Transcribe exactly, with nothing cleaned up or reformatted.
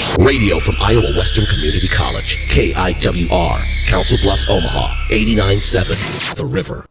Radio from Iowa Western Community College, K I W R, Council Bluffs, Omaha, eighty-nine point seven, The River.